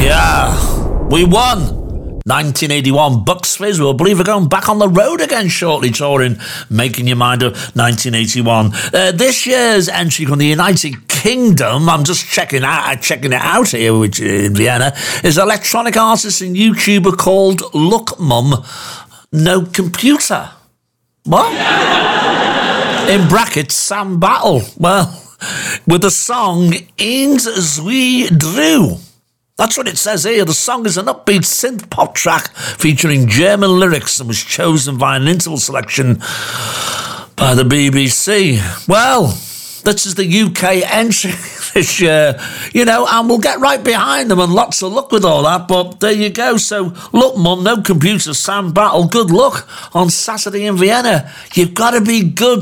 Yeah, we won. 1981 Bucks Fizz will believe we're going back on the road again shortly, touring Making Your Mind Up 1981. This year's entry from the United Kingdom, I'm just checking it out here, which in Vienna, is electronic artist and YouTuber called Look Mum No Computer. What? In brackets, Sam Battle. Well, with the song Eens Zwie Drew. That's what it says here. The song is an upbeat synth pop track featuring German lyrics and was chosen by an interval selection by the BBC. Well, this is the UK entry this year, and we'll get right behind them and lots of luck with all that. But there you go. So, look, Mum, No Computer, Sam Battle, good luck on Saturday in Vienna. You've got to be good